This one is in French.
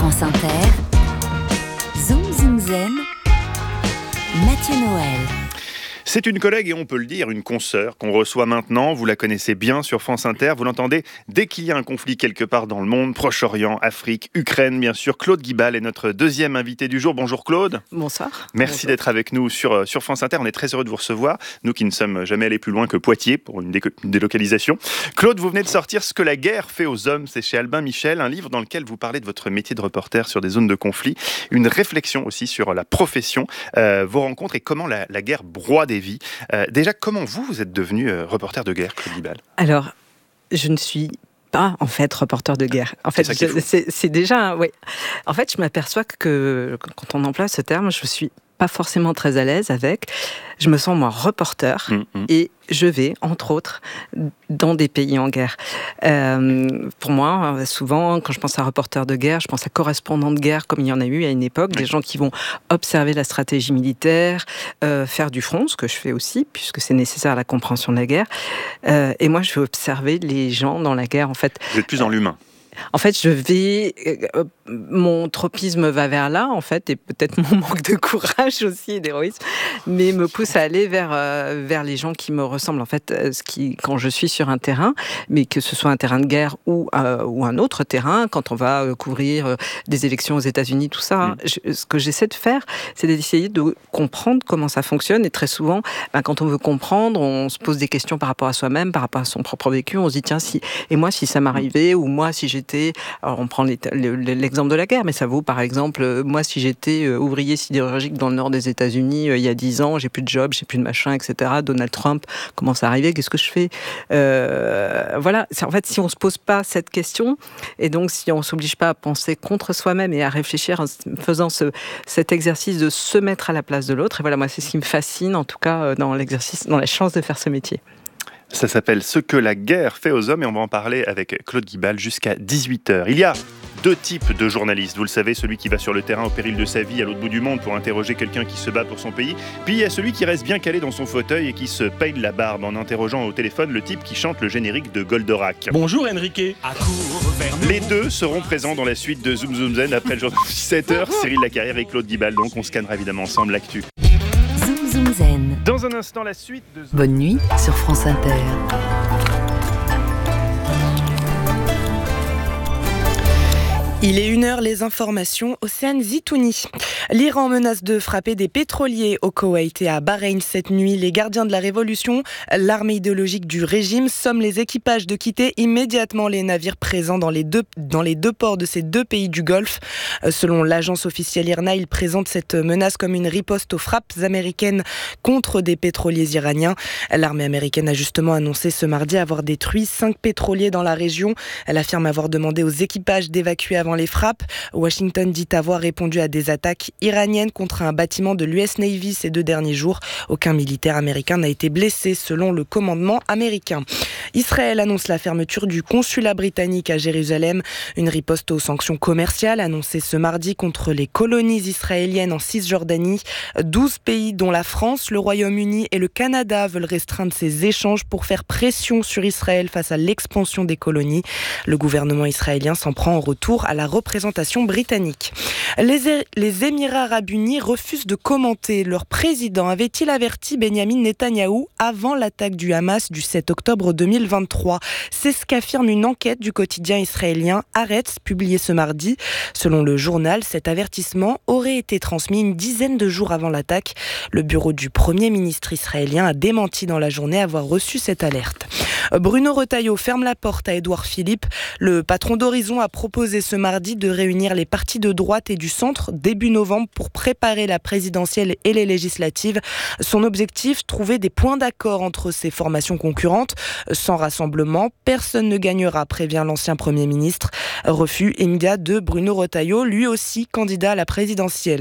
France Inter, Zoom Zoom Zen, Mathieu Noël. C'est une collègue et on peut le dire, une consoeur qu'on reçoit maintenant. Vous la connaissez bien sur France Inter. Vous l'entendez dès qu'il y a un conflit quelque part dans le monde, Proche-Orient, Afrique, Ukraine, bien sûr. Claude Guibal est notre deuxième invité du jour. Bonjour Claude. Bonsoir. Merci d'être avec nous sur France Inter. On est très heureux de vous recevoir. Nous qui ne sommes jamais allés plus loin que Poitiers pour une délocalisation. Claude, vous venez de sortir Ce que la guerre fait aux hommes. C'est chez Albin Michel, un livre dans lequel vous parlez de votre métier de reporter sur des zones de conflit. Une réflexion aussi sur la profession, vos rencontres et comment la guerre broie des vies. Déjà, comment vous êtes devenu reporter de guerre, Claude Guibal ? Alors, je ne suis pas, en fait, reporter de guerre. En fait, c'est déjà... Oui. En fait, je m'aperçois que quand on emploie ce terme, je suis pas forcément très à l'aise avec. Je me sens, moi, reporter et je vais, entre autres, dans des pays en guerre. Pour moi, souvent, quand je pense à reporter de guerre, je pense à correspondant de guerre, comme il y en a eu à une époque, des gens qui vont observer la stratégie militaire, faire du front, ce que je fais aussi, puisque c'est nécessaire à la compréhension de la guerre. Et moi, je vais observer les gens dans la guerre, en fait. Vous êtes plus dans l'humain. En fait, mon tropisme va vers là, en fait, et peut-être mon manque de courage aussi et d'héroïsme, mais me pousse à aller vers les gens qui me ressemblent, en fait, quand je suis sur un terrain, mais que ce soit un terrain de guerre ou un autre terrain, quand on va couvrir des élections aux États-Unis, tout ça, ce que j'essaie de faire, c'est d'essayer de comprendre comment ça fonctionne, et très souvent, quand on veut comprendre, on se pose des questions par rapport à soi-même, par rapport à son propre vécu, on se dit, tiens, si ça m'arrivait, ou moi, si j'étais... Alors, on prend l'exemple de la guerre, mais ça vaut, par exemple, moi, si j'étais ouvrier sidérurgique dans le nord des États-Unis il y a 10 ans, j'ai plus de job, j'ai plus de machin, etc. Donald Trump commence à arriver, qu'est-ce que je fais ? Voilà, en fait, si on ne se pose pas cette question, et donc si on ne s'oblige pas à penser contre soi-même et à réfléchir en faisant cet exercice de se mettre à la place de l'autre, et voilà, moi, c'est ce qui me fascine, en tout cas, dans l'exercice, dans la chance de faire ce métier. Ça s'appelle Ce que la guerre fait aux hommes et on va en parler avec Claude Guibal jusqu'à 18h. Il y a deux types de journalistes, vous le savez, celui qui va sur le terrain au péril de sa vie à l'autre bout du monde pour interroger quelqu'un qui se bat pour son pays, puis il y a celui qui reste bien calé dans son fauteuil et qui se peine la barbe en interrogeant au téléphone le type qui chante le générique de Goldorak. Bonjour Enrique. Les deux seront présents dans la suite de Zoom Zoom Zen après le journal de 17h. Cyril Lacarrière et Claude Guibal, donc on scannera évidemment ensemble l'actu. Zoom Zoom Zen. Dans un instant, la suite de... Bonne nuit sur France Inter. Il est 1h, les informations, Océane Zitouni. L'Iran menace de frapper des pétroliers au Koweït et à Bahreïn cette nuit. Les gardiens de la révolution, l'armée idéologique du régime, somment les équipages de quitter immédiatement les navires présents dans les deux ports de ces deux pays du Golfe. Selon l'agence officielle IRNA, il présente cette menace comme une riposte aux frappes américaines contre des pétroliers iraniens. L'armée américaine a justement annoncé ce mardi avoir détruit 5 pétroliers dans la région. Elle affirme avoir demandé aux équipages d'évacuer avant les frappes. Washington dit avoir répondu à des attaques iraniennes contre un bâtiment de l'US Navy ces 2 derniers jours. Aucun militaire américain n'a été blessé selon le commandement américain. Israël annonce la fermeture du consulat britannique à Jérusalem. Une riposte aux sanctions commerciales annoncées ce mardi contre les colonies israéliennes en Cisjordanie. 12 pays dont la France, le Royaume-Uni et le Canada veulent restreindre ces échanges pour faire pression sur Israël face à l'expansion des colonies. Le gouvernement israélien s'en prend en retour à la représentation britannique. Les Émirats arabes unis refusent de commenter. Leur président avait-il averti Benyamin Netanyahou avant l'attaque du Hamas du 7 octobre 2023 ? C'est ce qu'affirme une enquête du quotidien israélien Haaretz, publiée ce mardi. Selon le journal, cet avertissement aurait été transmis une dizaine de jours avant l'attaque. Le bureau du Premier ministre israélien a démenti dans la journée avoir reçu cette alerte. Bruno Retailleau ferme la porte à Édouard Philippe. Le patron d'Horizon a proposé ce mardi de réunir les partis de droite et du centre début novembre pour préparer la présidentielle et les législatives. Son objectif, trouver des points d'accord entre ces formations concurrentes. Sans rassemblement, personne ne gagnera, prévient l'ancien Premier ministre. Refus immédiat de Bruno Retailleau, lui aussi candidat à la présidentielle.